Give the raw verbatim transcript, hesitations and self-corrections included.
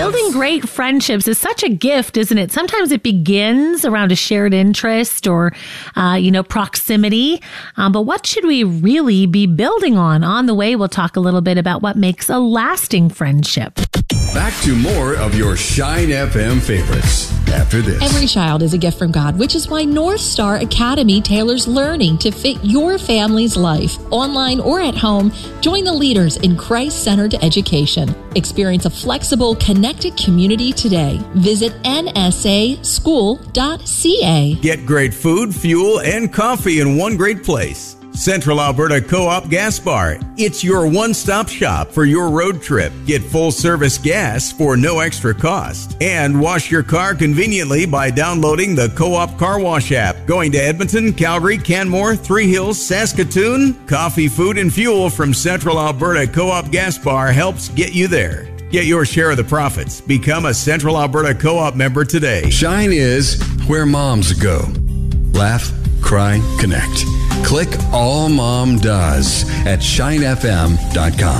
Building great friendships is such a gift, isn't it? Sometimes it begins around a shared interest or, uh, you know, proximity. Um, but what should we really be building on? On the way, we'll talk a little bit about what makes a lasting friendship. Back to more of your Shine F M favorites after this. Every child is a gift from God, which is why North Star Academy tailors learning to fit your family's life. Online or at home, join the leaders in Christ-centered education. Experience a flexible, connected community today. Visit N S A school dot C A. Get great food, fuel, and coffee in one great place. Central Alberta Co-op Gas Bar. It's your one-stop shop for your road trip. Get full-service gas for no extra cost. And wash your car conveniently by downloading the Co-op Car Wash app. Going to Edmonton, Calgary, Canmore, Three Hills, Saskatoon? Coffee, food, and fuel from Central Alberta Co-op Gas Bar helps get you there. Get your share of the profits. Become a Central Alberta Co-op member today. Shine is where moms go. Laugh, cry, connect. Click All Mom Does at shine f m dot com.